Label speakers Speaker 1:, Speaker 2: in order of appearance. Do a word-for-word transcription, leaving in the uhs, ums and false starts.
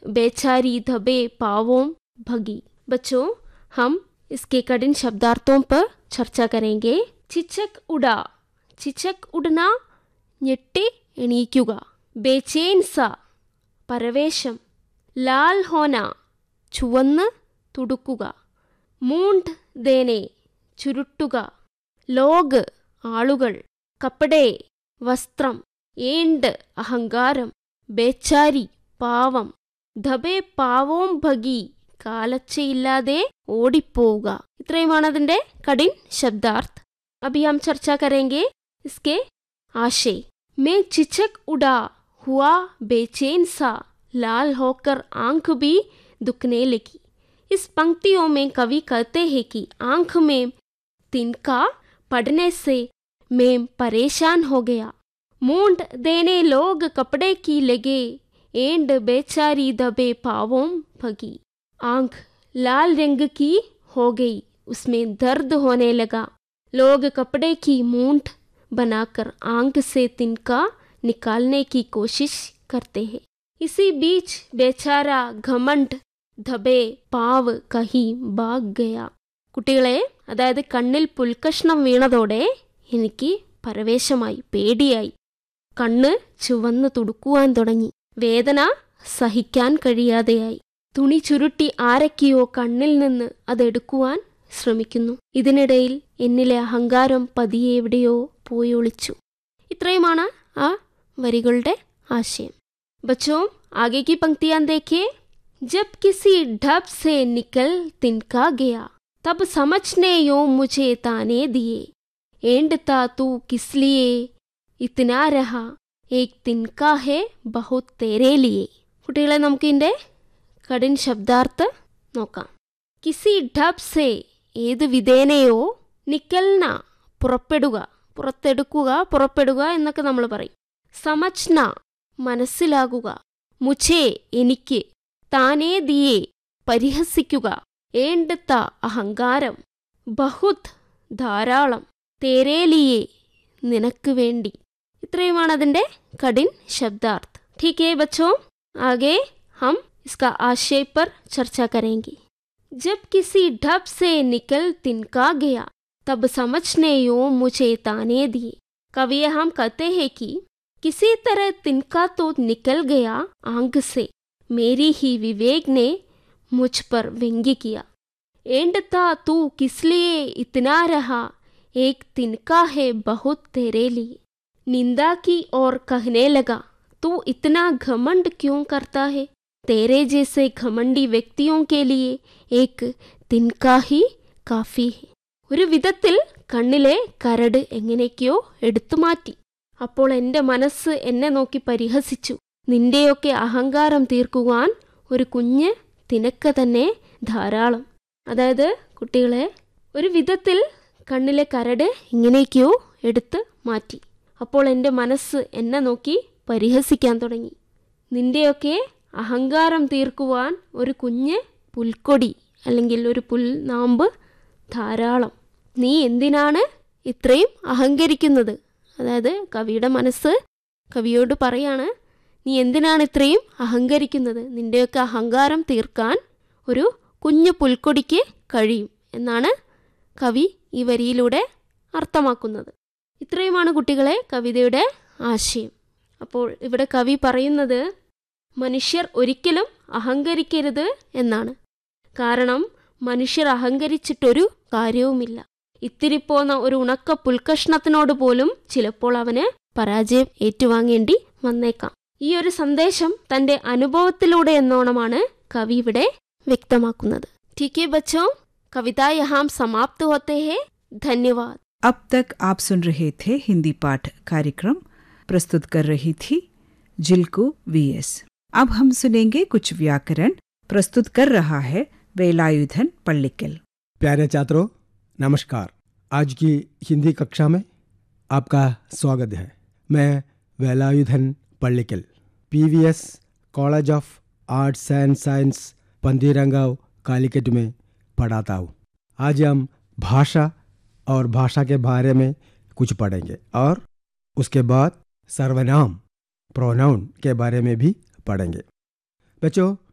Speaker 1: बेचारी धबे पावों भगी। बच्चों, हम इसके कठिन शब्दार्थों पर चर्चा करेंगे। ചിച്ചക് ഉടാ, ചിച്ചക് ഉടന ഞെട്ടി എണീക്കുക. ബേചേൻ സ പരവേശം. ലാൽ ഹോന ചുവന്ന് തുടുക്കുക. മൂണ്ട് ദേനെ ചുരുട്ടുക. ലോഗ് ആളുകൾ. കപ്പടേ വസ്ത്രം. ഏണ്ട് അഹങ്കാരം. ബേച്ചാരി പാവം. ധബേ പാവോം ഭഗി കാലച്ചയില്ലാതെ ഓടിപ്പോവുക. ഇത്രയുമാണ് അതിന്റെ കഠിൻ ശബ്ദാർത്ഥ്. अभी हम चर्चा करेंगे इसके आशय। मैं चिचक उड़ा हुआ बेचैन सा, लाल होकर आंख भी दुखने लगी। इस पंक्तियों में कवि कहते हैं कि आंख में तिनका पड़ने से मैं परेशान हो गया। मूंड देने लोग कपड़े की लगे, एंड बेचारी दबे पावों भगी। आंख लाल रंग की हो गई, उसमें दर्द होने लगा। लोग कपड़े की मूंठ बनाकर आंख से तिनका निकालने की कोशिश करते हैं। इसी बीच बेचारा घमंड धबे പാവ് കഹി ഭാഗ് ഗയ. കുട്ടികളെ, അതായത് കണ്ണിൽ പുൽക്കഷ്ണം വീണതോടെ എനിക്ക് പരവേശമായി, പേടിയായി. കണ്ണ് ചുവന്ന് തുടുക്കുവാൻ തുടങ്ങി. വേദന സഹിക്കാൻ കഴിയാതെയായി. തുണി ചുരുട്ടി ആരൊക്കെയോ കണ്ണിൽ നിന്ന് അതെടുക്കുവാൻ ശ്രമിക്കുന്നു. ഇതിനിടയിൽ എന്നിലെ അഹങ്കാരം പതിയെ എവിടെയോ പോയി ഒളിച്ചു. ഇത്രയുമാണ് ആ വരികളുടെ ആശയം. ബച്ചോ, ആगे की पंक्तियां देखिए। जब किसी ढब से निकल तिनका गया, तब समझने यो मुझे ताने दिए। एंड ता तू किस लिए इतना रहा, एक तिनका है बहुत तेरे लिए. കുട്ടികളെ, നമുക്ക് ഇതിന്റെ കഠിൻ ശബ്ദാർത്ഥം നോക്കാം. കിസി ഢബ് സേ ഏത് വിധേനയോ, നിക്കൽന പുറപ്പെടുക, പുറത്തെടുക്കുക, പുറപ്പെടുക എന്നൊക്കെ നമ്മൾ പറയും. സമജ്ന മനസ്സിലാകുക. മുഛേ എനിക്ക്. താനേ ദിയേ പരിഹസിക്കുക. ഏണ്ടത്ത അഹങ്കാരം. ബഹുത് ധാരാളം. തേരേലിയേ നിനക്ക് വേണ്ടി. ഇത്രയുമാണ് അതിൻ്റെ കഠിൻ ശബ്ദാർത്ഥ്. ठीक है बच्चों, आगे हम इसका आशय पर चर्चा करेंगे। जब किसी ढब से निकल तिनका गया, तब समझने यो मुझे ताने दिए। कवि हम कहते हैं कि किसी तरह तिनका तो निकल गया आंख से, मेरी ही विवेक ने मुझ पर व्यंग्य किया। एंड था तू किस लिए इतना रहा, एक तिनका है बहुत तेरे लिए। निंदा की और कहने लगा, तू इतना घमंड क्यों करता है, तेरे जैसे घमंडी व्यक्तियों के लिए एक तिनका ही काफी है. ഒരു വിധത്തിൽ കണ്ണിലെ കരട് എങ്ങനെയൊക്കെയോ എടുത്തുമാറ്റി. അപ്പോൾ എൻ്റെ മനസ്സ് എന്നെ നോക്കി പരിഹസിച്ചു. നിന്റെയൊക്കെ അഹങ്കാരം തീർക്കുവാൻ ഒരു കുഞ്ഞ് തിനക്ക തന്നെ ധാരാളം. അതായത് കുട്ടികളെ, ഒരു വിധത്തിൽ കണ്ണിലെ കരട് എങ്ങനെയൊക്കെയോ എടുത്ത് മാറ്റി. അപ്പോൾ എൻ്റെ മനസ്സ് എന്നെ നോക്കി പരിഹസിക്കാൻ തുടങ്ങി. നിന്റെയൊക്കെ അഹങ്കാരം തീർക്കുവാൻ ഒരു കുഞ്ഞ് പുൽക്കൊടി അല്ലെങ്കിൽ ഒരു പുൽനാമ്പ് ധാരാളം. നീ എന്തിനാണ് ഇത്രയും അഹങ്കരിക്കുന്നത്? അതായത് കവിയുടെ മനസ്സ് കവിയോട് പറയാണ്, നീ എന്തിനാണ് ഇത്രയും അഹങ്കരിക്കുന്നത്? നിന്റെയൊക്കെ അഹങ്കാരം തീർക്കാൻ ഒരു കുഞ്ഞു പുൽക്കൊടിക്ക് കഴിയും എന്നാണ് കവി ഈ വരിയിലൂടെ അർത്ഥമാക്കുന്നത്. ഇത്രയുമാണ് കുട്ടികളെ കവിതയുടെ ആശയം. അപ്പോൾ ഇവിടെ കവി പറയുന്നത് മനുഷ്യർ ഒരിക്കലും അഹങ്കരിക്കരുത് എന്നാണ്. കാരണം മനുഷ്യർ അഹങ്കരിച്ചിട്ടൊരു കാര്യവുമില്ല. ഇത്തിരി പോന്ന ഒരു ഉണക്ക പുൽക്കഷ്ണത്തിനോട് പോലും ചിലപ്പോൾ അവന് പരാജയം ഏറ്റുവാങ്ങേണ്ടി വന്നേക്കാം. ഈ ഒരു സന്ദേശം തന്റെ അനുഭവത്തിലൂടെ എന്നോണമാണ് കവി ഇവിടെ വ്യക്തമാക്കുന്നത്. ठीक है बच्चों, कविता यहाँ समाप्त होते हैं. धन्यवाद.
Speaker 2: अब तक आप सुन रहे थे हिंदी पाठ कार्यक्रम. प्रस्तुत कर रही थी जिल्कू वी एस. अब हम सुनेंगे कुछ व्याकरण. प्रस्तुत कर रहा है वेलायुधन पल्लिकल.
Speaker 3: प्यारे छात्रों, नमस्कार. आज की हिंदी कक्षा में आपका स्वागत है. मैं Velayudhan Pallikal, PVS college of arts and science पंदीरंगाव Calicut में पढ़ाता हूँ. आज हम भाषा और भाषा के बारे में कुछ पढ़ेंगे और उसके बाद सर्वनाम प्रोनाउन के बारे में भी पढ़ेंगे. बच्चों,